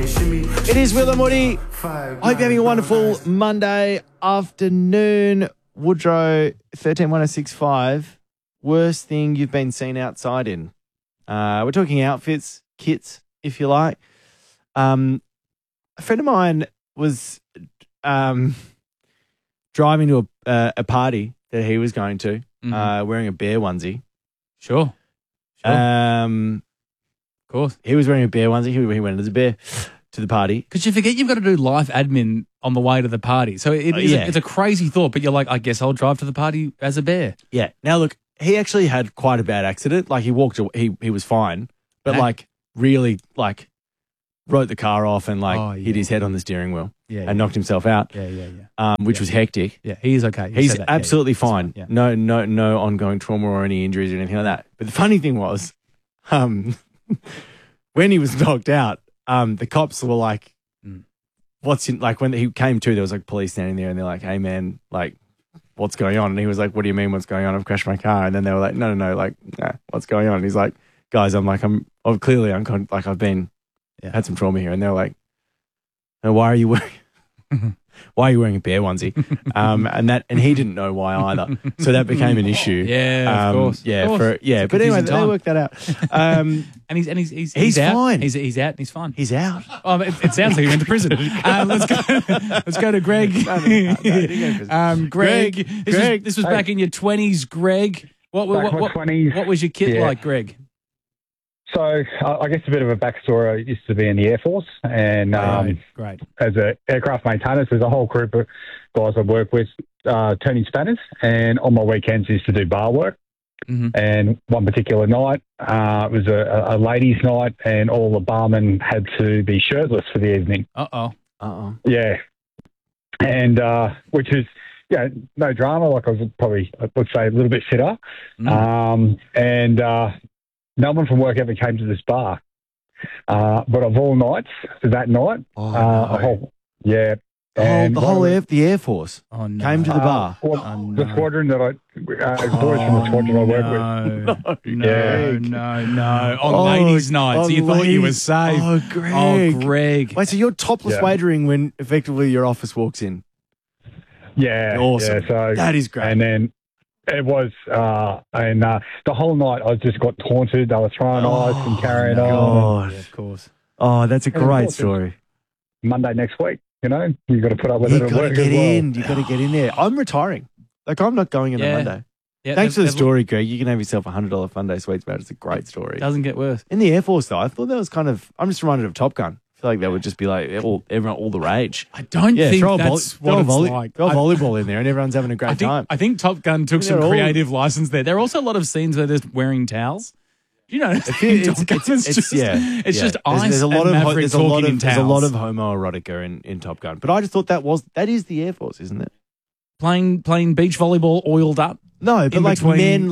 It is Will and Woody. I hope you're having a wonderful Monday afternoon. Woodrow, 131065. Worst thing you've been seen outside in? We're talking outfits, kits, if you like. A friend of mine was driving to a party that he was going to, wearing a bear onesie. Sure. Of course. He was wearing a bear onesie. He went as a bear to the party. Because you forget you've got to do life admin on the way to the party. So it's a crazy thought, but you're like, I guess I'll drive to the party as a bear. Yeah. Now, look, he actually had quite a bad accident. Like, he walked, he was fine, but really wrote the car off and hit his head on the steering wheel and knocked himself out. Which was hectic. Yeah, he is okay. He's absolutely fine. Yeah. No ongoing trauma or any injuries or anything like that. But the funny thing was, when he was knocked out, the cops were like, what's in, like, when he came to, there was like police standing there and they're like, hey man, like, what's going on? And he was like, what do you mean what's going on? I've crashed my car. And then they were like, no, like, nah, what's going on? And he's like, guys, I've been, had some trauma here. And they were like, no, why are you wearing a bear onesie? And he didn't know why either. So that became an issue. Yeah, of course. Yeah, of course. But anyway, they worked that out. And he's out. fine. He's out and he's fine. He's out. Oh, it sounds like he went to prison. Let's go to Greg. Greg. This was back in your 20s, Greg. What was your kit like, Greg? So I guess a bit of a backstory. I used to be in the Air Force, and great. As an aircraft maintainer, there's a whole group of guys I work with turning spanners, and on my weekends used to do bar work. And one particular night, it was a ladies' night, and all the barmen had to be shirtless for the evening. Yeah, and which is no drama. Like, I was probably, let's say, a little bit fitter, no one from work ever came to this bar. But of all nights, that night, the Air Force came to the bar. The squadron that boys from the squadron I work with. No. On ladies' nights, you thought you were safe. Oh, Greg. Greg. Wait, so you're topless wagering when effectively your office walks in? Yeah. Awesome. Yeah, so that is great. And then it was, the whole night I just got taunted. They were throwing ice and carrying on. Yeah, of course. Oh, that's a great story. Monday next week, you've got to put up with it at work as well. You've got to get in there. I'm retiring. Like, I'm not going in on Monday. Yeah, thanks for the story, Greg. You can have yourself a $100 Fun Day Sweets Mat. It's a great story. Doesn't get worse. In the Air Force, though, I thought that was I'm just reminded of Top Gun. I feel like that would just be like all the rage. I don't think that's what it's like. Throw a volleyball in there and everyone's having a great time. I think Top Gun took some creative license there. There are also a lot of scenes where they're wearing towels. You know, it's just ice. There's a lot and of Maverick talking in towels. There's a lot of homoerotica in Top Gun. But I just thought that is the Air Force, isn't it? Playing beach volleyball oiled up. No, but like men,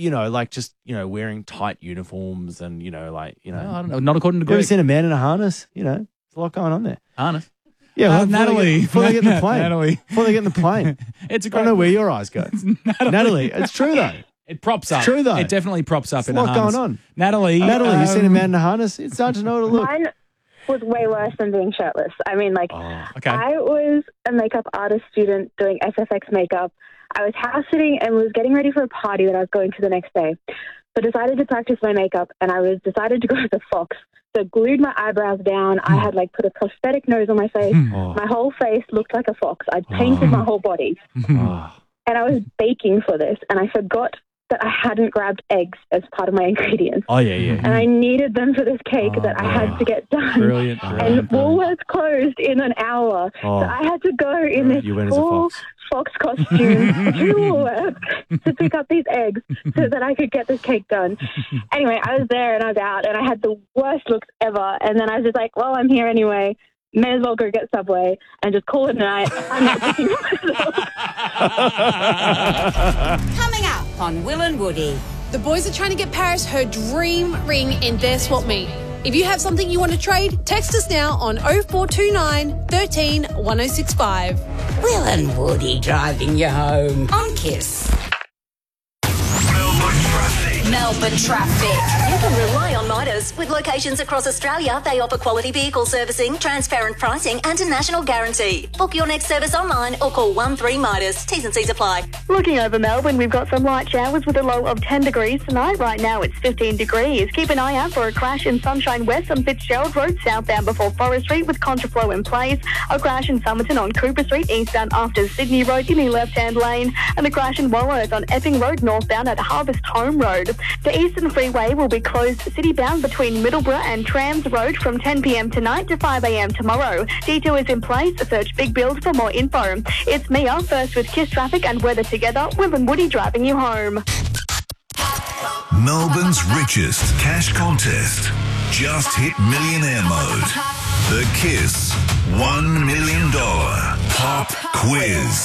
wearing tight uniforms and I don't know. Not according to Greg. You ever seen a man in a harness? There's a lot going on there. Harness. Yeah, Natalie. Before they get in the plane. Natalie. Before they get in the plane. It's a great. I don't know where your eyes go. Natalie. It's true though. It props up. It's true though. It definitely props up in a harness. There's a lot going on. Natalie, you seen a man in a harness? It's hard to know what to look. Mine was way worse than being shirtless. I mean, okay. I was a makeup artist student doing SFX makeup. I was house sitting and was getting ready for a party that I was going to the next day. So decided to practice my makeup, and I decided to go as a fox. So glued my eyebrows down. I had put a prosthetic nose on my face. My whole face looked like a fox. I'd painted my whole body. And I was baking for this, and I forgot that I hadn't grabbed eggs as part of my ingredients. Oh, yeah. And I needed them for this cake that I had to get done. Brilliant. And Woolworths closed in an hour. So I had to go in this full fox costume to Woolworths to pick up these eggs so that I could get this cake done. Anyway, I was there and I was out and I had the worst looks ever. And then I was just like, well, I'm here anyway. May as well go get Subway and just call it a night. I'm not picking myself. Coming up on Will and Woody. The boys are trying to get Paris her dream ring in their swap meet. If you have something you want to trade, text us now on 0429 13 1065. Will and Woody driving you home on KISS. Melbourne traffic. You can rely on Midas. With locations across Australia, they offer quality vehicle servicing, transparent pricing and a national guarantee. Book your next service online or call 13 Midas. T's and C's apply. Looking over Melbourne, we've got some light showers with a low of 10 degrees tonight. Right now it's 15 degrees. Keep an eye out for a crash in Sunshine West on Fitzgerald Road southbound before Forest Street with contraflow in place. A crash in Somerton on Cooper Street eastbound after Sydney Road in the left-hand lane. And a crash in Walworth on Epping Road northbound at Harvest Home Road. The Eastern Freeway will be closed city-bound between Middleborough and Trams Road from 10 p.m. tonight to 5 a.m. tomorrow. D2 is in place. Search Big Build for more info. It's Mia, first with Kiss Traffic and Weather Together. Will and Woody driving you home. Melbourne's richest cash contest. Just hit millionaire mode. The Kiss $1 million Pop Quiz.